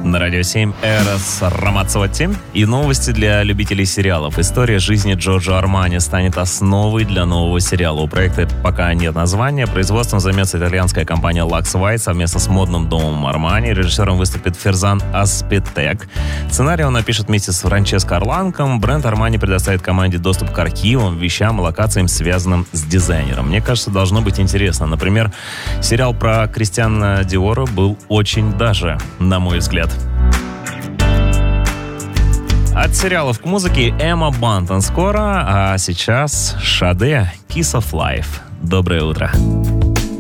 На Радио 7 Эрос Рамацотти и новости для любителей сериалов. История жизни Джорджо Армани станет основой для нового сериала. У проекта пока нет названия. Производством займется итальянская компания Lux White совместно с модным домом Армани. Режиссером выступит Ферзан Аспетек. Сценарий он напишет вместе с Франческо Орланком. Бренд Армани предоставит команде доступ к архивам, вещам и локациям, связанным с дизайнером. Мне кажется, должно быть интересно. Например, сериал про Кристиана Диора был очень даже, на мой взгляд. От сериалов к музыке Эмма Бантон скоро, а сейчас Шаде, Kiss of Life. Доброе утро.